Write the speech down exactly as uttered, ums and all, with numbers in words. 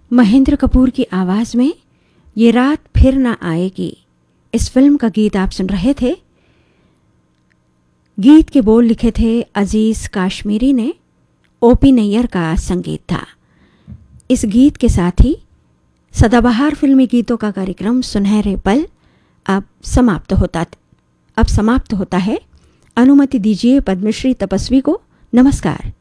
महेंद्र कपूर की आवाज़ में ये रात फिर ना आएगी, इस फिल्म का गीत आप सुन रहे थे। गीत के बोल लिखे थे अजीज़ काश्मीरी ने, ओपी नैयर का संगीत था। इस गीत के साथ ही सदाबहार फिल्मी गीतों का कार्यक्रम सुनहरे पल अब समाप्त होता अब समाप्त होता है। अनुमति दीजिए पद्मश्री तपस्वी को नमस्कार।